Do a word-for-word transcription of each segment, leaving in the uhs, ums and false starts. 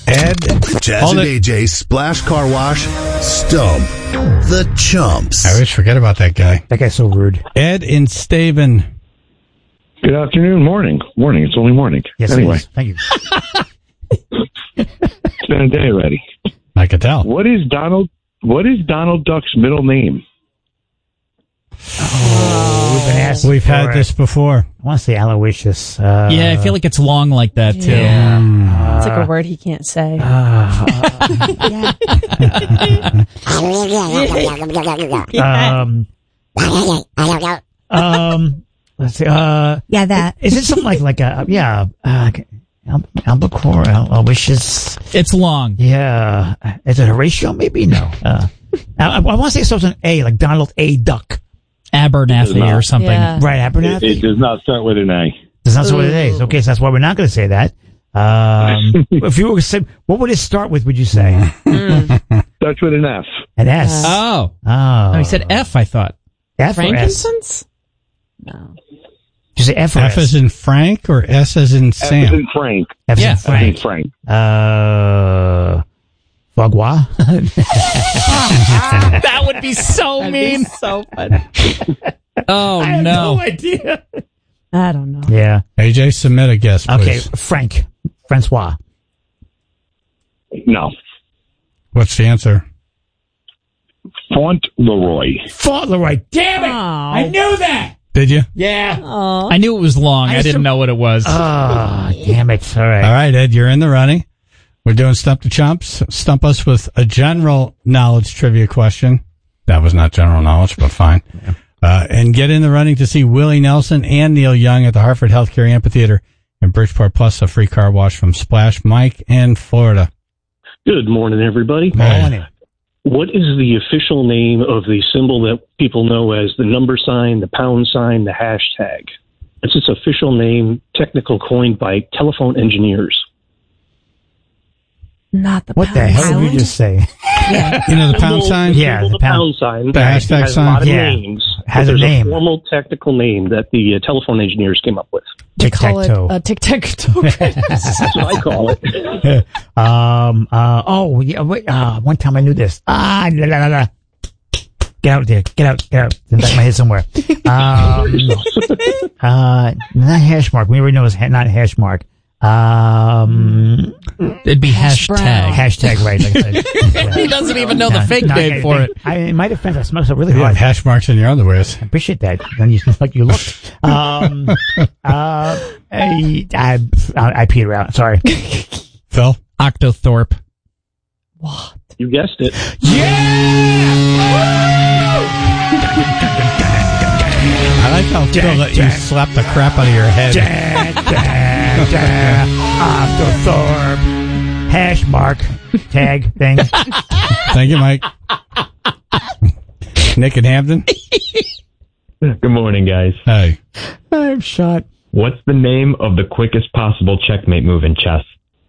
Ed, Jazz and A J, Splash Car Wash, Stump the Chumps. I always forget about that guy. That guy's so rude. Ed in Staben. Good afternoon, morning. Morning, it's only morning. Yes, anyway. it is. Thank you. It's been a day already. I could tell. What is Donald, what is Donald Duck's middle name? Oh, we've been asked We've had for this it. before. I want to say Aloysius. Uh, Yeah, I feel like it's long like that, too. Yeah. Mm. It's like a word he can't say. Uh, um, um, let's see. Uh, Yeah, that. is it something like like a yeah? Uh, Al- Albacore, Al- Aloysius. It's long. Yeah, is it Horatio? Maybe no. Uh, I, I want to say something A, like Donald A. Duck. Abernathy or something. Yeah. Right, It, Abernathy. it does not start with an A. That's not what it is. Okay, so that's why we're not going to say that. Um, if you were to say, what would it start with? Would you say Starts with an F. an S? Oh. Oh, Oh, he said F, I thought. F or S? Frankincense? No. Did you say F or F S? as in Frank or S as in F is Sam? in Frank. F Yeah. as in F is in Frank. Frank. Uh, Fagua? That would be so mean. So funny. Oh, no. idea. I don't know. Yeah. A J, submit a guess, Okay, please. Frank. Francois. No. What's the answer? Fauntleroy. Fauntleroy. Damn it! Oh. I knew that! Did you? Yeah. Aw. I knew it was long. I, I didn't assume- know what it was. Oh, damn it. All right. All right, Ed, you're in the running. We're doing Stump the Chumps. Stump us with a general knowledge trivia question. That was not general knowledge, but fine. Uh, and get in the running to see Willie Nelson and Neil Young at the Hartford Healthcare Amphitheater in Bridgeport, plus a free car wash from Splash Mike in Florida. Good morning, everybody. Morning. What is the official name of the symbol that people know as the number sign, the pound sign, the hashtag? It's its official name, technical coined by telephone engineers. Not the What the pound hell did island. you just say? Yeah. You know the pound Symbol- sign? Yeah, symbol, the the pound, pound- sign. the hashtag it has sign? a lot of Yeah. names. Has but a there's name. a formal technical name that the uh, telephone engineers came up with. They call it Tic-tac-toe. a tic-tac-toe. That's what I call it. um, uh, oh, yeah, wait, uh, one time I knew this. Ah, la, la, la, la. Get out there. Get out. Get out. It's in the back of my head somewhere. Um, uh, not hash mark. We already know it's ha- not hash mark. Um, It'd be Hash hashtag. brown. hashtag, right. Like I said. He doesn't even know the No, fake no, name I- for it. I, in my defense, I smelled so really You have hard. hash marks in your underwears. I appreciate that. Then you smell like you looked. Um, uh, I, I, I peed her out. Sorry. Phil? Octothorpe. You guessed it. I like how Phil let you slap the crap out of your head. Octothorpe. Hash mark. Tag thing. Thank you, Mike. Nick and Hampton? Good morning, guys. Hey. I'm shot. What's the name of the quickest possible checkmate move in chess?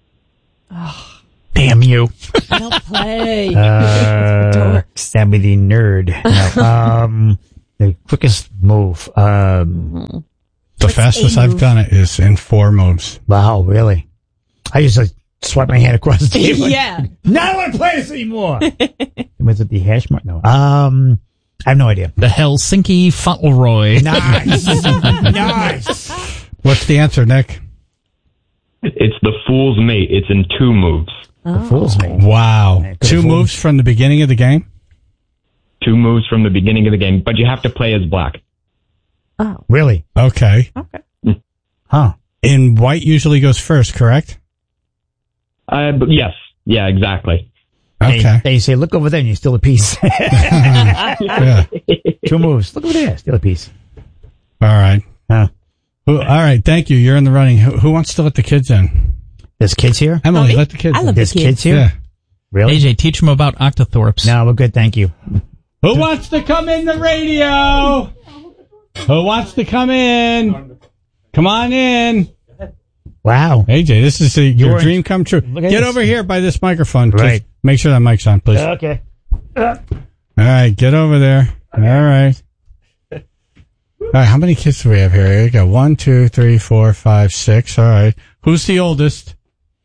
Damn you. I don't play. Uh, Dorks. that'd be the nerd. No, um, the quickest move. Um, The fastest a I've move? done it is in four moves. wow, really? I used to swipe my hand across the table. Yeah. No, I don't want to play this anymore. Was it the hash mark? No. Um, I have no idea. The Helsinki Fauntleroy. Nice. Nice. What's the answer, Nick? It's the Fool's Mate. It's in two moves. The fool's me. Wow. Could've Two fooled moves from the beginning of the game? Two moves from the beginning of the game, but you have to play as black. Oh. Really? Okay. Okay. Huh. And white usually goes first, correct? Uh, but yes. Yeah, exactly. Okay. Then you say, look over there, and you steal a piece. Yeah. Two moves. Look over there, steal a piece. All right. Huh. Who, all right. Thank you. You're in the running. Who, who wants to let the kids in? There's kids here? Emily, me? let the kids I in. love There's the kids kids. here? Yeah. Really? A J, teach him about Octothorpes. No, we're good, thank you. Who wants to come in the radio? Who wants to come in? Come on in. Wow. A J, this is a, your You're- dream come true. Look at Get this. over here by this microphone. Just Right. make sure that mic's on, please. Okay. All right, get over there. All right. All right, how many kids do we have here? We got one, two, three, four, five, six. All right. Who's the oldest?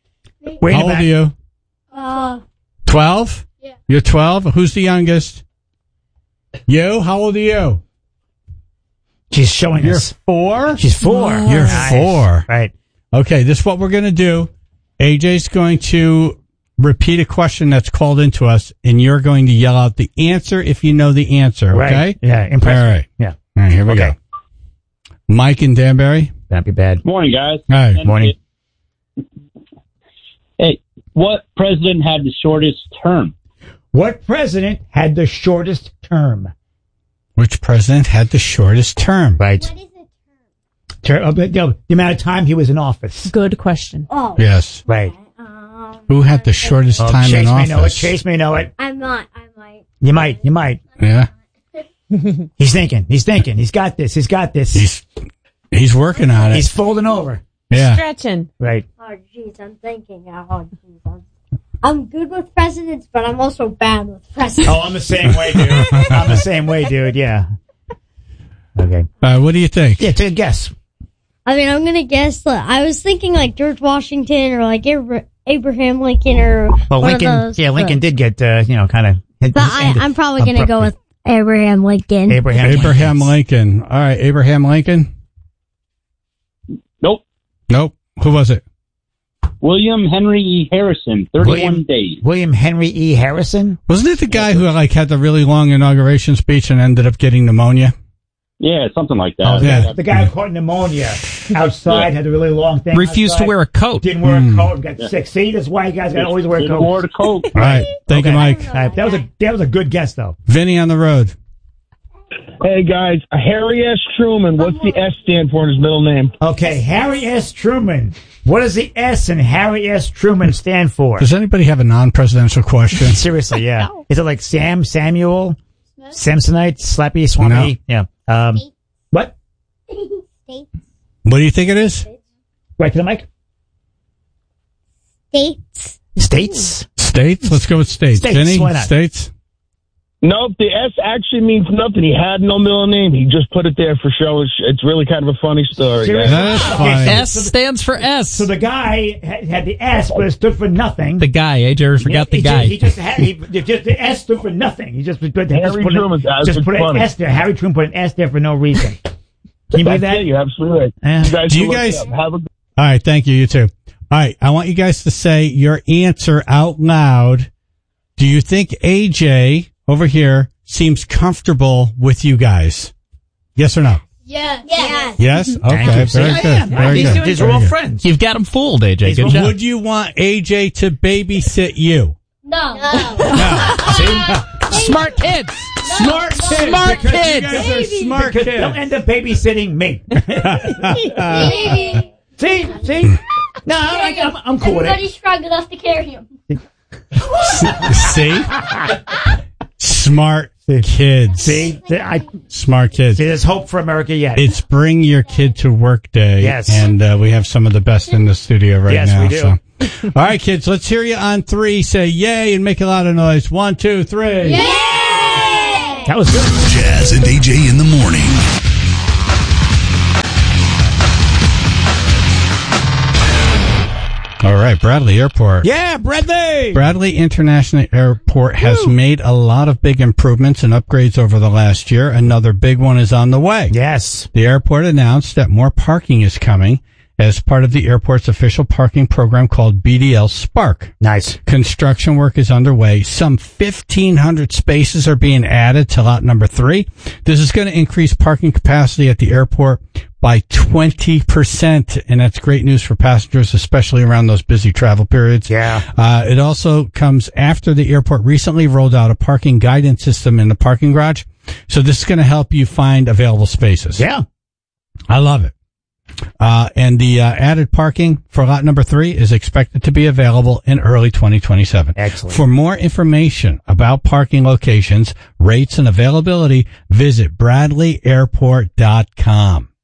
Way in How the old back. are you? Uh, twelve? Yeah. You're twelve? Who's the youngest? You? How old are you? She's showing You're us. four? She's four. You're Nice. four. Right. Okay, this is what we're going to do. A J's going to repeat a question that's called into us, and you're going to yell out the answer if you know the answer, okay? Right. Yeah. Impressive. All right. Yeah. All right, here we Okay. go. Mike and Danbury. That'd be bad. Morning, guys. Hi. And Morning. it- Hey, what president had the shortest term? What president had the shortest term? Which president had the shortest term? Right. what is it? Ter- uh, the, the amount of time he was in office. Good question. Oh. Yes. Right. Um, Who had the shortest Oh, time Chase in may office? know it. Chase may know it. I'm not. I might. You might. You might. Yeah. He's thinking. He's thinking. He's got this. He's got this. He's he's working on it. He's folding over. yeah. Stretching. Right. Oh, jeez, I'm thinking. Oh, jeez. I'm, I'm good with presidents, but I'm also bad with presidents. Oh, I'm the same way, dude. I'm the same way, dude. Yeah. Okay. Uh, what do you think? Yeah, take a guess. I mean, I'm gonna guess. Like, I was thinking like George Washington or like Abra- Abraham Lincoln or Well, one Lincoln. of those. Yeah, Lincoln but, did get, uh, you know, kind of. But I, I'm probably gonna go with Abraham Lincoln. Abraham. Abraham Lincoln. Lincoln. All right, Abraham Lincoln. Nope. Nope. Who was it? William Henry E. Harrison, thirty-one William- days. William Henry E. Harrison. Wasn't it the guy who like had the really long inauguration speech and ended up getting pneumonia? Yeah, something like that. Oh, the, Yeah. guy, the guy who caught pneumonia outside, Yeah. had a really long thing. Refused outside, to wear a coat. Didn't wear Hmm. a coat. Got sick. See, that's why you guys got to always wear a Didn't coat. wear the coat. All right. Thank you, Okay. Mike. All right, that was a that was a good guess though. Vinny on the road. Hey guys, Harry S. Truman. What's the S stand for in his middle name? Okay, Harry S. Truman. What does the S in Harry S. Truman stand for? Does anybody have a non-presidential question? Seriously, yeah. Is it like Sam, Samuel, Samsonite, Slappy, Swami? Yeah. Um, what? States. What do you think it is? Right to the mic. States. States. States? Let's go with states. States, Vinny, why not? states? Nope, the S actually means nothing. He had no middle name. He just put it there for show. It's, it's really kind of a funny story. Seriously? guys. That's Okay, fine. S stands for S. So the guy had, had the S, but it stood for nothing. The guy. A J forgot he the just, guy. He just had he, it just the S stood for nothing. He just put, he just Harry put, Truman, it, guys, just it's put an funny. S there. Harry Truman put an S there for no reason. Can you believe That's that? it. You're absolutely right. Yeah. You guys Do you look guys- up. Have a good All right. Thank you. You too. All right. I want you guys to say your answer out loud. Do you think A J over here seems comfortable with you guys? Yes or no? Yes. Yes. Yes? Okay. Thank you. See, Very I good. am. Very These, good. these are Very all good. friends. You've got him fooled, A J. He's Good one- job. Would you want A J to babysit you? No. Smart kids. Smart kids. Smart Because kids. You guys are smart Because kids. they'll end up babysitting me. Maybe. see, see. No, I, I'm, I'm cool with it. Everybody's strong enough to carry him. See? Smart kids. See, I, Smart kids. see, there's hope for America yet. It's Bring Your Kid to Work Day. Yes. And uh, we have some of the best in the studio right Yes, now. we do. So. All right, kids, let's hear you on three. Say yay and make a lot of noise. One, two, three. Yay! That was good. Jazz and A J in the morning. All right, Bradley Airport. Yeah, Bradley. Bradley International Airport has made a lot of big improvements and upgrades over the last year. Another big one is on the way. Yes. The airport announced that more parking is coming as part of the airport's official parking program called B D L Spark. Nice. Construction work is underway. Some fifteen hundred spaces are being added to lot number three. This is going to increase parking capacity at the airport by twenty percent. And that's great news for passengers, especially around those busy travel periods. Yeah. Uh, it also comes after the airport recently rolled out a parking guidance system in the parking garage. So this is going to help you find available spaces. Yeah. I love it. Uh, and the uh, added parking for lot number three is expected to be available in early twenty twenty-seven. Excellent. For more information about parking locations, rates, and availability, visit bradley airport dot com.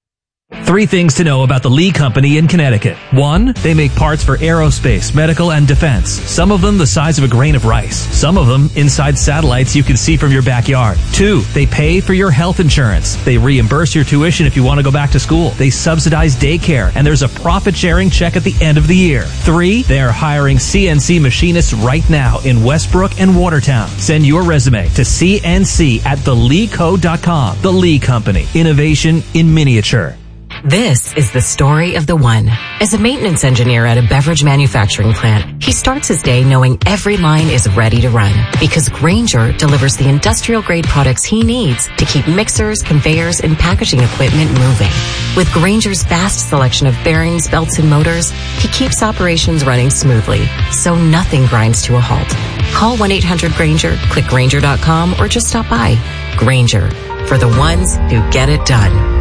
Three things to know about the Lee Company in Connecticut. One, they make parts for aerospace, medical, and defense. Some of them the size of a grain of rice. Some of them inside satellites you can see from your backyard. Two, they pay for your health insurance. They reimburse your tuition if you want to go back to school. They subsidize daycare, and there's a profit-sharing check at the end of the year. Three, they are hiring C N C machinists right now in Westbrook and Watertown. Send your resume to C N C at the lee co dot com. The Lee Company. Innovation in miniature. This is the story of the one. As a maintenance engineer at a beverage manufacturing plant, he starts his day knowing every line is ready to run because Grainger delivers the industrial-grade products he needs to keep mixers, conveyors, and packaging equipment moving. With Grainger's vast selection of bearings, belts, and motors, he keeps operations running smoothly, so nothing grinds to a halt. Call one eight hundred Grainger, click Grainger dot com, or just stop by. Grainger, for the ones who get it done.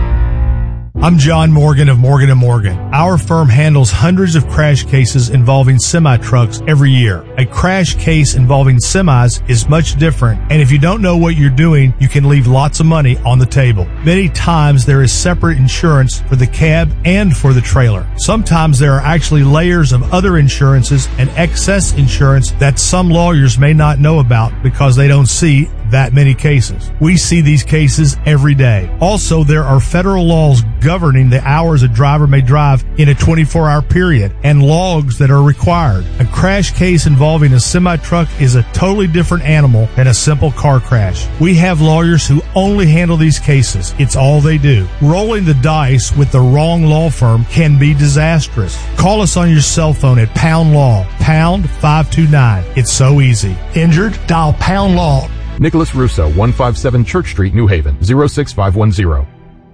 I'm John Morgan of Morgan and Morgan. Our firm handles hundreds of crash cases involving semi-trucks every year. A crash case involving semis is much different, and if you don't know what you're doing, you can leave lots of money on the table. Many times there is separate insurance for the cab and for the trailer. Sometimes there are actually layers of other insurances and excess insurance that some lawyers may not know about because they don't see that many cases. We see these cases every day. Also, there are federal laws governing the hours a driver may drive in a twenty-four hour period and logs that are required. A crash case involving a semi-truck is a totally different animal than a simple car crash. We have lawyers who only handle these cases. It's all they do. Rolling the dice with the wrong law firm can be disastrous. Call us on your cell phone at Pound Law, pound five two nine. It's so easy. Injured? Dial Pound Law. Nicholas Russo, one fifty-seven Church Street, New Haven, zero six five one zero.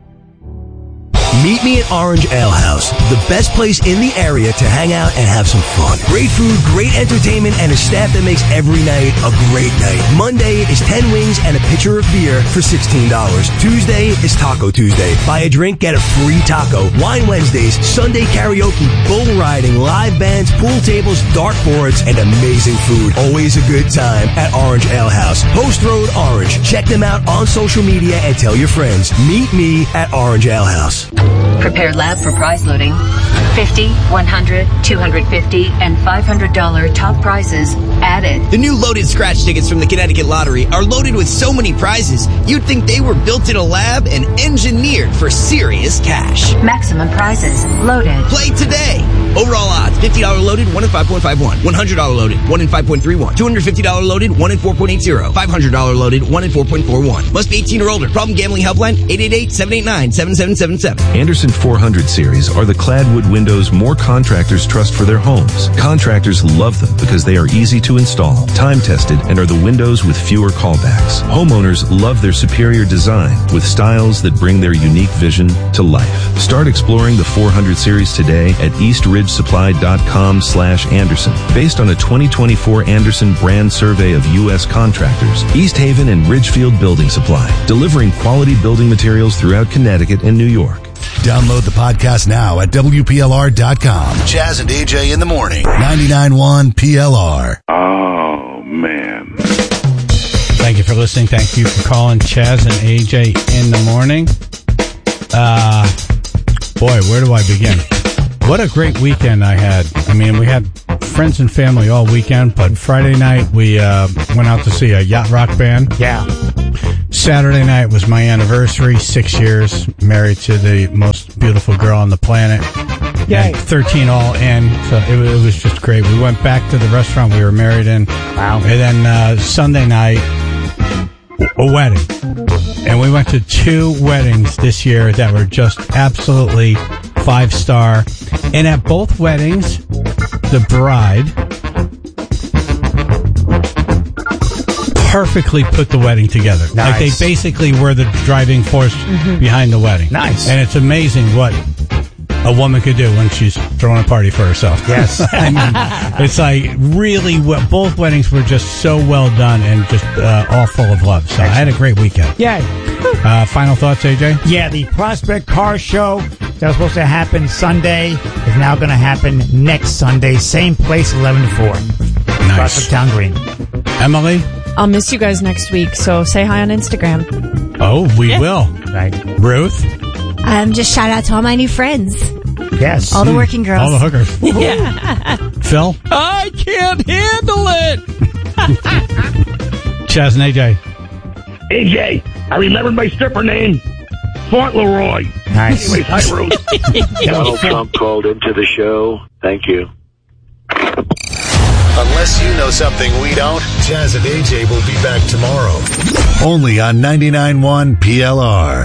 Meet me at Orange Ale House, the best place in the area to hang out and have some fun. Great food, great entertainment, and a staff that makes every night a great night. Monday is ten wings and a pitcher of beer for sixteen dollars. Tuesday is Taco Tuesday. Buy a drink, get a free taco. Wine Wednesdays, Sunday karaoke, bull riding, live bands, pool tables, dartboards, and amazing food. Always a good time at Orange Ale House. Post Road Orange. Check them out on social media and tell your friends. Meet me at Orange Ale House. Prepared lab for prize loading. fifty, one hundred, two hundred fifty, and five hundred dollars top prizes added. The new loaded scratch tickets from the Connecticut Lottery are loaded with so many prizes, you'd think they were built in a lab and engineered for serious cash. Maximum prizes loaded. Play today. Overall odds, fifty dollars loaded, one in five point five one. one hundred dollars loaded, one in five point three one. two hundred fifty dollars loaded, one in four point eight zero. five hundred dollars loaded, one in four point four one. Must be eighteen or older. Problem gambling helpline, eight eight eight, seven eight nine, seven seven seven seven. Anderson four hundred series are the clad wood windows more contractors trust for their homes. Contractors love them because they are easy to install, time-tested, and are the windows with fewer callbacks. Homeowners love their superior design with styles that bring their unique vision to life. Start exploring the four hundred series today at eastridgesupply.com slash Anderson. Based on a twenty twenty-four Anderson brand survey of U S contractors, East Haven and Ridgefield Building Supply, delivering quality building materials throughout Connecticut and New York. Download the podcast now at W P L R dot com. Chaz and A J in the morning. ninety-nine point one P L R. Oh, man. Thank you for listening. Thank you for calling Chaz and A J in the morning. Uh, boy, where do I begin? What a great weekend I had. I mean, we had friends and family all weekend, but Friday night we uh, went out to see a yacht rock band. Yeah. Saturday night was my anniversary, six years, married to the most beautiful girl on the planet. Yay. And thirteen all in, so it, it was just great. We went back to the restaurant we were married in. Wow. And then uh, Sunday night, a wedding. And we went to two weddings this year that were just absolutely five-star. And at both weddings, the bride perfectly put the wedding together. Nice. Like they basically were the driving force mm-hmm. behind the wedding. Nice. And it's amazing what a woman could do when she's throwing a party for herself. Yes. I mean, it's like really, well, both weddings were just so well done and just uh, all full of love. So Excellent. I had a great weekend. Yay. Uh, final thoughts, A J? Yeah, the Prospect Car Show that was supposed to happen Sunday is now going to happen next Sunday. Same place, eleven to four. Nice. Prospect Town Green. Emily? I'll miss you guys next week, so say hi on Instagram. Oh, we yeah. will. Right. Ruth? Um, just shout out to all my new friends. Yes. All the working girls. All the hookers. Yeah. Phil? I can't handle it. Chaz and A J. A J, I remembered my stripper name. Fauntleroy. Nice. Anyways, hi, Ruth. Donald Trump called into the show. Thank you. Unless you know something we don't, Chaz and A J will be back tomorrow. Only on ninety-nine point one P L R.